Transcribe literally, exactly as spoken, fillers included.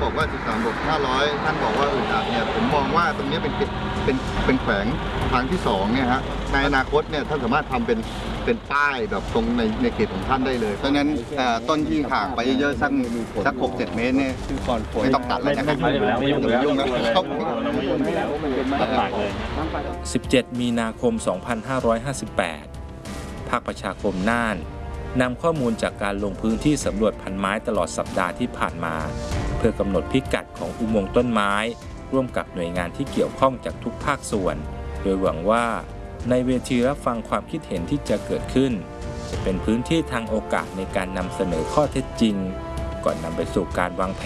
บอกว่าสิบสามบวกห้าร้อยท่านบอกว่าอึดอัดเนี่ยผมมองว่าตรงนี้เป็นเป็นเป็นแขวงทางที่สองเนี่ยฮะในอนาคตเนี่ยท่านสามารถทำเป็นเป็นป้ายแบบตรงในในเขตของท่านได้เลยเพราะฉะนั้นต้นที่ห่างไปเยอะๆสักสักหกเจ็ดเมตรเนี่ยไม่ต้องตัดแล้วนะครับไม่ยุ่งแล้วไม่ยุ่งแล้วสิบเจ็ดมีนาคมสองพันห้าร้อยห้าสิบแปดภาคประชาคมน่านนำข้อมูลจากการลงพื้นที่สำรวจพันไม้ตลอดสัปดาห์ที่ผ่านมาเพื่อกำหนดพิกัดของอุโมงค์ต้นไม้ร่วมกับหน่วยงานที่เกี่ยวข้องจากทุกภาคส่วนโดยหวังว่าในเวทีรับฟังความคิดเห็นที่จะเกิดขึ้นจะเป็นพื้นที่ทางโอกาสในการนำเสนอข้อเท็จจริงก่อนนำไปสู่การวางแผ